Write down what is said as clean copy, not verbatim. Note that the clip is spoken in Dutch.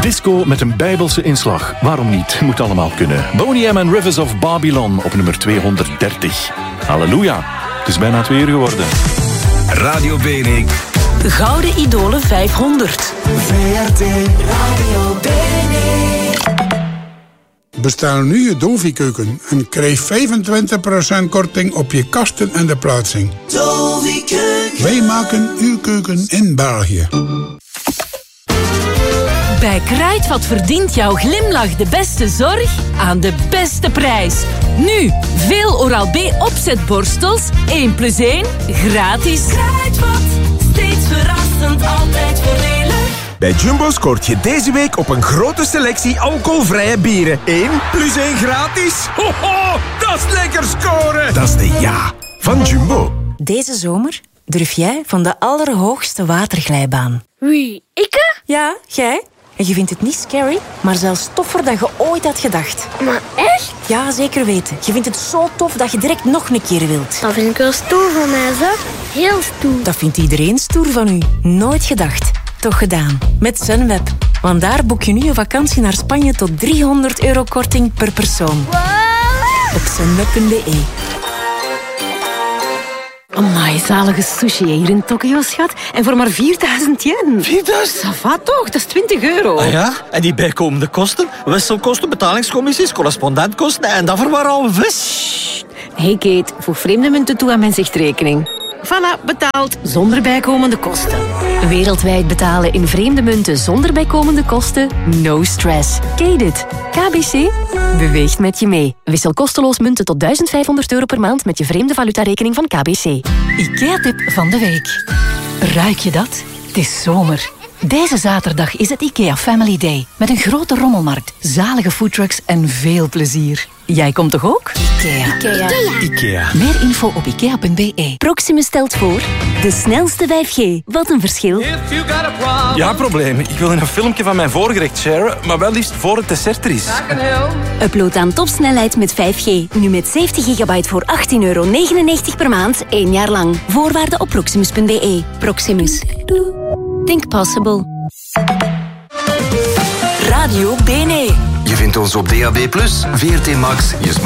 Disco met een bijbelse inslag. Waarom niet? Moet allemaal kunnen. Boney M en Rivers of Babylon op nummer 230. Halleluja. Het is bijna 2 uur geworden. Radio Bene. Gouden Idolen 500. VRT Radio Bene. Bestel nu je Dovi-keuken en krijg 25% korting op je kasten en de plaatsing. Dovi-keuken. Wij maken uw keuken in België. Bij Kruidvat verdient jouw glimlach de beste zorg aan de beste prijs. Nu, veel Oral-B opzetborstels, 1 + 1, gratis. Kruidvat, steeds verrassend, altijd voordelig. Bij Jumbo scoort je deze week op een grote selectie alcoholvrije bieren. 1 + 1 gratis. Ho, ho, dat is lekker scoren. Dat is de ja van Jumbo. Deze zomer durf jij van de allerhoogste waterglijbaan. Wie, ikke? Ja, jij. En je vindt het niet scary, maar zelfs toffer dan je ooit had gedacht. Maar echt? Ja, zeker weten. Je vindt het zo tof dat je direct nog een keer wilt. Dat vind ik wel stoer van mij, zeg. Heel stoer. Dat vindt iedereen stoer van u. Nooit gedacht. Toch gedaan. Met Sunweb. Want daar boek je nu een vakantie naar Spanje tot €300 korting per persoon. Wow. Op sunweb.be. Amai, zalige sushi hier in Tokio, schat. En voor maar 4.000 yen. 4.000? Ça va toch? Dat is €20. Ah ja? En die bijkomende kosten? Wisselkosten, betalingscommissies, correspondentkosten en dat verwarren we vis. Hey Kate, voeg vreemde munten toe aan mijn zichtrekening. Voilà, betaald zonder bijkomende kosten. Wereldwijd betalen in vreemde munten zonder bijkomende kosten? No stress. Kate it. KBC beweegt met je mee. Wissel kosteloos munten tot €1.500 per maand met je vreemde valutarekening van KBC. IKEA-tip van de week. Ruik je dat? Het is zomer. Deze zaterdag is het IKEA Family Day. Met een grote rommelmarkt, zalige foodtrucks en veel plezier. Jij komt toch ook? IKEA. Meer info op ikea.be. Proximus stelt voor de snelste 5G. Wat een verschil. Ja, probleem. Ik wil een filmpje van mijn voorgerecht sharen, maar wel liefst voor het dessert er is. Upload aan topsnelheid met 5G. Nu met 70 gigabyte voor €18,99 per maand, 1 jaar lang. Voorwaarden op proximus.be. Proximus. Think possible. Radio Bene. Je vindt ons op DAB+, VRT Max, je